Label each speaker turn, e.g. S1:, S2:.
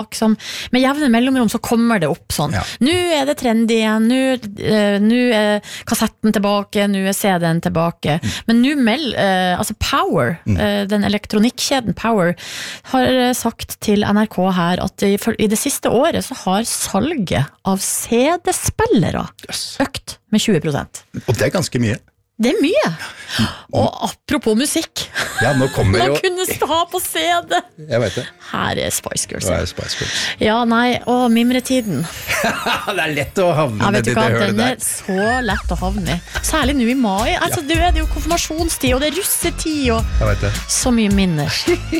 S1: som med jevne mellomrom så kommer det opp sånn. Nå det trendy igjen, nå kassetten tilbake, nå CD-en tilbake. Men nå altså Power, den elektronikkjeden Power, har sagt til NRK her at i det siste året så har salget av CD-spillere økt med 20%.
S2: Og det ganske mye.
S1: Det mye. Og apropos musikk.
S2: Ja, nå kommer
S1: man kunne ha på CD.
S2: Jeg vet det.
S1: Her Spice Girls.
S2: Spice Girls.
S1: Ja, nei, og mimretiden.
S2: Det lett å havne
S1: vet du hva, den så lett å havne i. Særlig nå i mai. Altså, det jo konfirmasjonstid, og det russetid, og
S2: jeg vet det.
S1: Så mye minner.